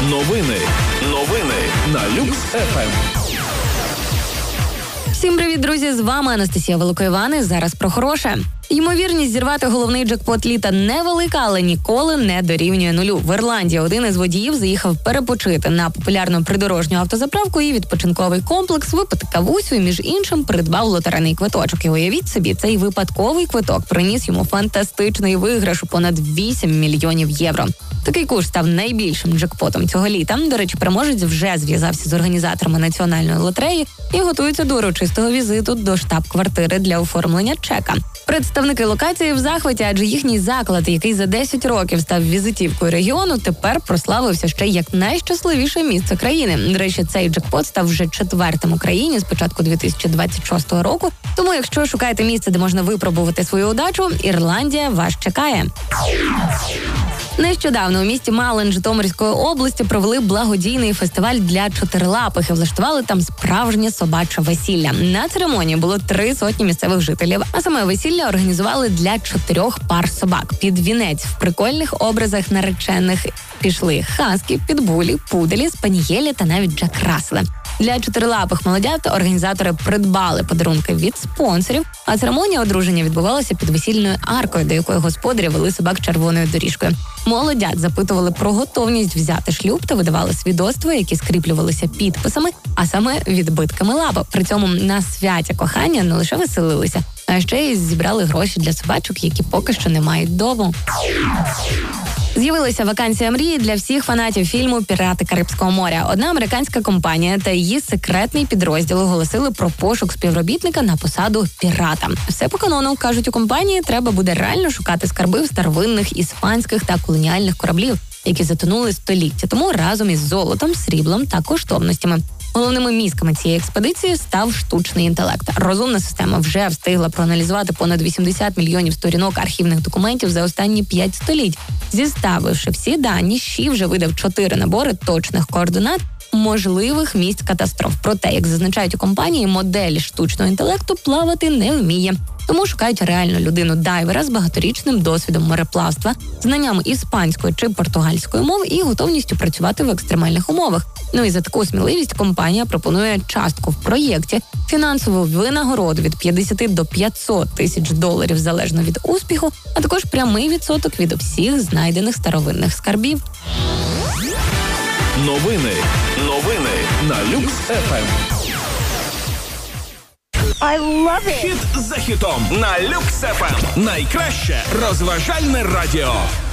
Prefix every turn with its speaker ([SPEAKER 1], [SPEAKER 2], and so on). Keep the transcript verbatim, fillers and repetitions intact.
[SPEAKER 1] Новини. Новини на Люкс еф ем.
[SPEAKER 2] Всім привіт, друзі! З вами Анастасія Великоївани. Зараз про хороше. Ймовірність зірвати головний джекпот літа невелика, але ніколи не дорівнює нулю. В Ірландії один із водіїв заїхав перепочити на популярну придорожню автозаправку і відпочинковий комплекс, випити кавусю і, між іншим, придбав лотерейний квиточок. І уявіть собі, цей випадковий квиток приніс йому фантастичний виграш у понад вісім мільйонів євро. Такий курс став найбільшим джекпотом цього літа. До речі, переможець вже зв'язався з організаторами національної лотереї і готується до урочистого візиту до штаб-квартири для оформлення чека. Представники локації в захваті, адже їхній заклад, який за десять років став візитівкою регіону, тепер прославився ще як найщасливіше місце країни. До речі, цей джекпот став вже четвертим у країні з початку дві тисячі двадцять шостого року. Тому, якщо шукаєте місце, де можна випробувати свою удачу, Ірландія вас чекає. Нещодавно у місті Малин Житомирської області провели благодійний фестиваль для чотирилапих і влаштували там справжнє собаче весілля. На церемонії було три сотні місцевих жителів, а саме весілля організували для чотирьох пар собак. Під вінець в прикольних образах наречених пішли хаски, підбулі, пуделі, спанієлі та навіть Джек Рассели. Для чотирилапих молодят організатори придбали подарунки від спонсорів, а церемонія одруження відбувалася під весільною аркою, до якої господарі вели собак червоною доріжкою. Молодят запитували про готовність взяти шлюб та видавали свідоцтва, які скріплювалися підписами, а саме відбитками лапи. При цьому на святі кохання не лише веселилися, а ще й зібрали гроші для собачок, які поки що не мають дому. З'явилася вакансія мрії для всіх фанатів фільму «Пірати Карибського моря». Одна американська компанія та її секретний підрозділ оголосили про пошук співробітника на посаду пірата. Все по канону, кажуть у компанії, треба буде реально шукати скарби в старовинних іспанських та колоніальних кораблів, які затонули століття тому разом із золотом, сріблом та коштовностями. Головними мізками цієї експедиції став штучний інтелект. Розумна система вже встигла проаналізувати понад вісімдесят мільйонів сторінок архівних документів за останні п'ять століть. Зіставивши всі дані, ЩІ вже видав чотири набори точних координат можливих місць катастроф. Проте, як зазначають у компанії, модель штучного інтелекту плавати не вміє. Тому шукають реальну людину-дайвера з багаторічним досвідом мореплавства, знанням іспанської чи португальської мов і готовністю працювати в екстремальних умовах. Ну і за таку сміливість компанія пропонує частку в проєкті, фінансову винагороду від п'ятдесят до п'ятсот тисяч доларів залежно від успіху, а також прямий відсоток від всіх знайдених старовинних скарбів.
[SPEAKER 1] Новини. Новини на Люкс еф ем.
[SPEAKER 3] I love it.
[SPEAKER 1] Хіт за хітом на Люкс еф ем. Найкраще розважальне радіо.